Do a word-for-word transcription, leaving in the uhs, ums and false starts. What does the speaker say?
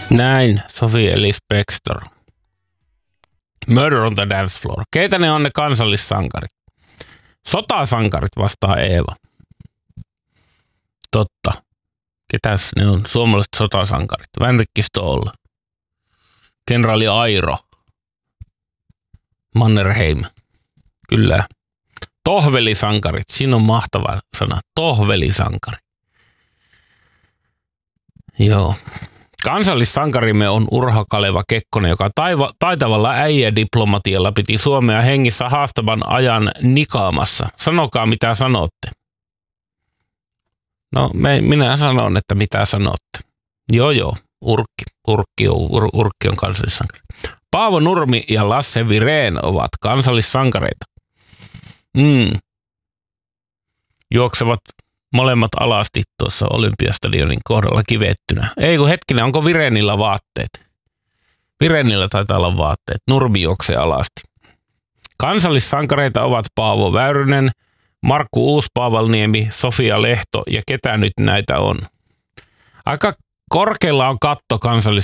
Näin, Sophie Ellis Bextor. Murder on the Dance Floor. Keitä ne on ne kansallissankarit? Sotasankarit vastaa Eeva. Totta. Ketäs ne on suomalaiset sotasankarit? Vänrikki Stoll. Kenraali Airo. Mannerheim. Kyllä. Tohvelisankarit. Siinä on mahtava sana. Tohvelisankari. Joo. Kansallissankarimme on Urho Kaleva Kekkonen, joka taiva, taitavalla äijädiplomatialla piti Suomea hengissä haastavan ajan nikaamassa. Sanokaa mitä sanotte. No me, minä sanon, että mitä sanotte. Joo joo, Urkki. Urkki on, ur, urkki on kansallissankari. Paavo Nurmi ja Lasse Wirén ovat kansallissankareita. Mm. Juoksevat molemmat alasti tuossa Olympiastadionin kohdalla kivettynä. Ei kun hetkinen, onko Virenillä vaatteet? Virenillä taitaa olla vaatteet. Nurmi juoksee alasti. Kansallissankareita ovat Paavo Väyrynen, Markku Uuspaavalniemi, Sofia Lehto ja ketä nyt näitä on? Aika korkealla on katto kansallis